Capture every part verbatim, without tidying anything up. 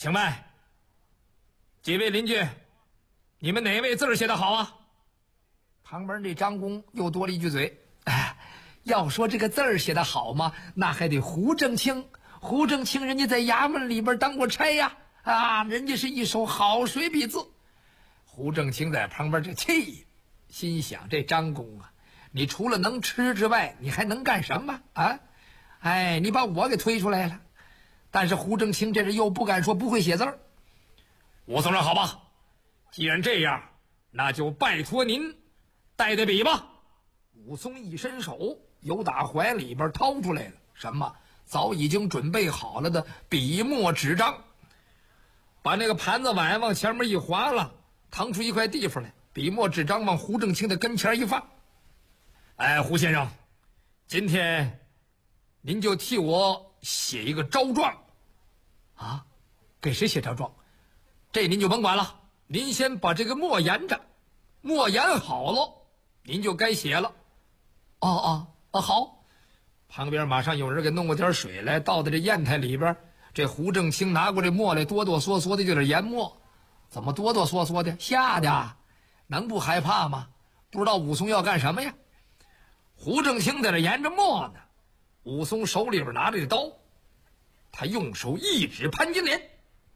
请问几位邻居，你们哪位字儿写得好啊？ 旁边这张公又多了一句嘴，哎，要说这个字儿写得好吗，那还得胡正清。胡正清人家在衙门里边当过差呀，啊，人家是一手好水笔字。胡正清在旁边这气，心想这张公啊，你除了能吃之外，你还能干什么啊？哎，你把我给推出来了。但是胡正清这人又不敢说不会写字儿。 武松说好吧，既然这样，那就拜托您带带笔吧。 武松一伸手，由打怀里边掏出来了什么？早已经准备好了的笔墨纸张。把那个盘子碗往前面一划了，腾出一块地方来，笔墨纸张往胡正清的跟前一放。 哎，胡先生，今天您就替我写一个招状。 啊，给谁写招状？这您就甭管了，您先把这个墨研着，墨研好了，您就该写了。哦哦哦，好。旁边马上有人给弄过点水来，倒在这砚台里边。这胡正清拿过这墨来，哆哆嗦嗦的就得研墨。怎么哆哆嗦嗦的？吓的，能不害怕吗？不知道武松要干什么呀？胡正清在这研着墨呢，武松手里边拿着这刀，他用手一指潘金莲。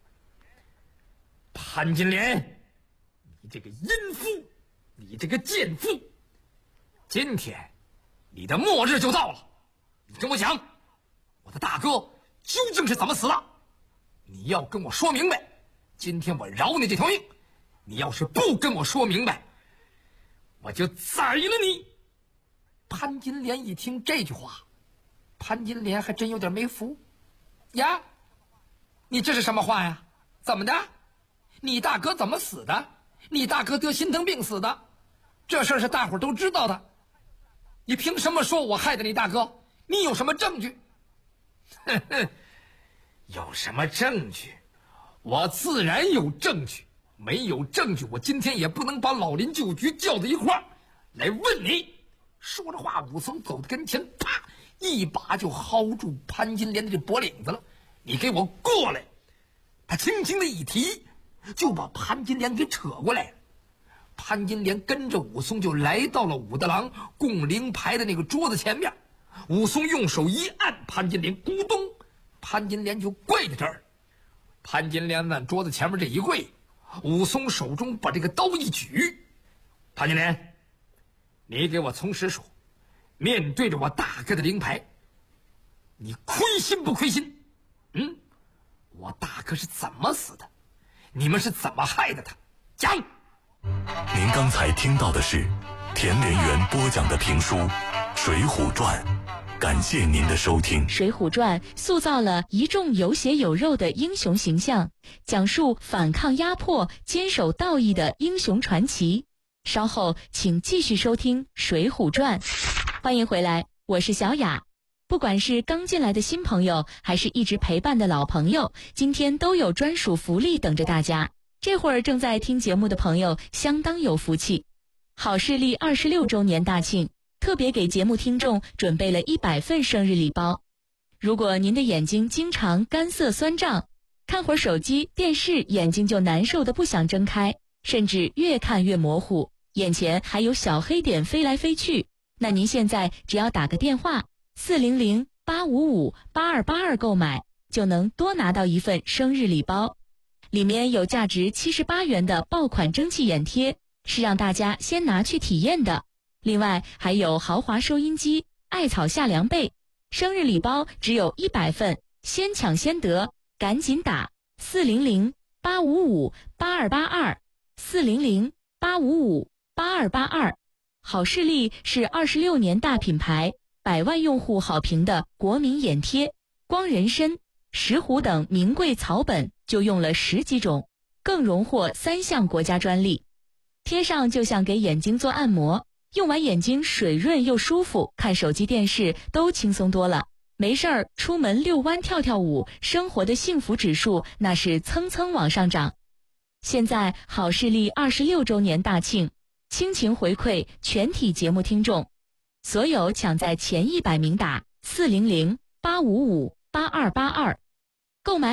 潘金莲，你这个淫妇，你这个贱妇，今天你的末日就到了。你跟我讲，我的大哥究竟是怎么死的？ 你要跟我说明白，今天我饶你这条命。你要是不跟我说明白， 我就宰了你。 潘金莲一听这句话，潘金莲还真有点没服呀。你这是什么话呀？怎么的？你大哥怎么死的？你大哥得心疼病死的，这事儿是大伙儿都知道的。你凭什么说我害的你大哥？你有什么证据？ 哼哼，有什么证据？我自然有证据。没有证据，我今天也不能把老林旧局叫在一块儿来问你。 说着话，武松走到跟前，啪一把就薅住潘金莲的这脖领子了。你给我过来！他轻轻的一提，就把潘金莲给扯过来了。潘金莲跟着武松就来到了武大郎供灵牌的那个桌子前面。武松用手一按，潘金莲咕咚，潘金莲就跪在这儿。潘金莲往桌子前面这一跪，武松手中把这个刀一举。 潘金莲，你给我从实说，面对着我大哥的灵牌，你亏心不亏心？ 嗯，我大哥是怎么死的？你们是怎么害的他？讲。 您刚才听到的是田连元播讲的评书《水浒传》，感谢您的收听。 《水浒传》塑造了一众有血有肉的英雄形象，讲述反抗压迫、坚守道义的英雄传奇。稍后请继续收听《水浒传》。欢迎回来，我是小雅。不管是刚进来的新朋友，还是一直陪伴的老朋友，今天都有专属福利等着大家。这会儿正在听节目的朋友相当有福气，好视力二十六周年大庆，特别给节目听众准备了一百份生日礼包。如果您的眼睛经常干涩酸胀，看会儿手机、电视眼睛就难受的不想睁开，甚至越看越模糊，眼前还有小黑点飞来飞去，那您现在只要打个电话四零零八五五八二八二购买，就能多拿到一份生日礼包。里面有价值七十八元的爆款蒸汽眼贴，是让大家先拿去体验的。另外还有豪华收音机、艾草夏凉被。生日礼包只有一百份，先抢先得，赶紧打四零零八五五八二八二 四零零八五五八二八二。好视力是二十六年大品牌，百万用户好评的国民眼贴，光人参、石斛等名贵草本就用了十几种，更荣获三项国家专利。贴上就像给眼睛做按摩，用完眼睛水润又舒服，看手机电视都轻松多了。没事儿出门遛弯跳跳舞，生活的幸福指数那是蹭蹭往上涨。现在好视力二十六周年大庆，倾情回馈全体节目听众，所有抢在前一百名打四零零八五五八二八二购买